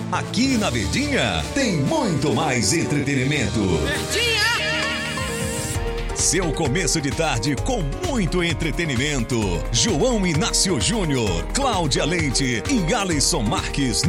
Aqui na Verdinha tem muito mais entretenimento. Verdinha! Seu começo de tarde com muito entretenimento. João Inácio Júnior, Cláudia Leite e Alisson Marques